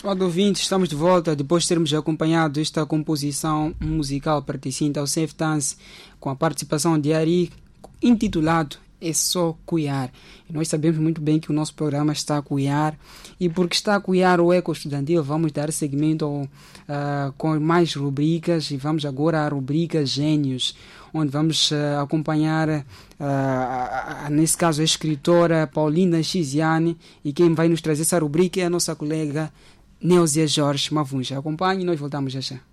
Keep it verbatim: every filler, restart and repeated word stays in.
Estimado ouvinte, estamos de volta depois de termos acompanhado esta composição musical pertencente ao Safe Dance com a participação de Ari, intitulado É Só Cuiar. E nós sabemos muito bem que o nosso programa está a cuiar, e porque está a cuiar o Eco Estudantil, vamos dar seguimento ao, uh, com mais rubricas, e vamos agora à rubrica Gênios, onde vamos uh, acompanhar, uh, a, a, nesse caso, a escritora Paulina Chiziane, e quem vai nos trazer essa rubrica é a nossa colega Neusia Jorge Mavunja. Acompanhe e nós voltamos já já.